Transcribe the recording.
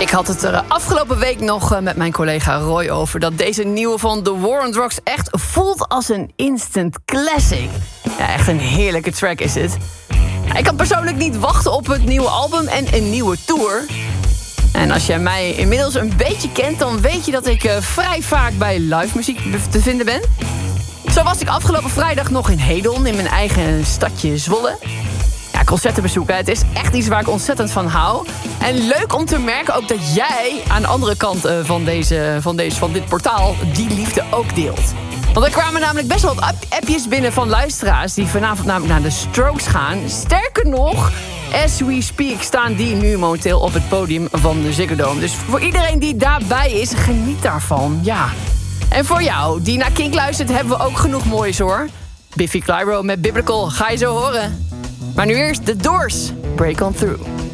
Ik had het er afgelopen week nog met mijn collega Roy over... dat deze nieuwe van The War on Drugs echt voelt als een instant classic. Ja, echt een heerlijke track is het. Ik kan persoonlijk niet wachten op het nieuwe album en een nieuwe tour. En als jij mij inmiddels een beetje kent... dan weet je dat ik vrij vaak bij live muziek te vinden ben. Zo was ik afgelopen vrijdag nog in Hedon... in mijn eigen stadje Zwolle. Ja, concerten bezoeken, het is echt iets waar ik ontzettend van hou. En leuk om te merken ook dat jij aan de andere kant van dit portaal... die liefde ook deelt. Want er kwamen namelijk best wel wat appjes binnen van luisteraars... die vanavond namelijk naar de Strokes gaan. Sterker nog, as we speak staan die nu momenteel op het podium van de Ziggo Dome. Dus voor iedereen die daarbij is, geniet daarvan, ja. En voor jou, die naar Kink luistert, hebben we ook genoeg moois hoor. Biffy Clyro met Biblical, ga je zo horen. Maar nu eerst The Doors, Break On Through.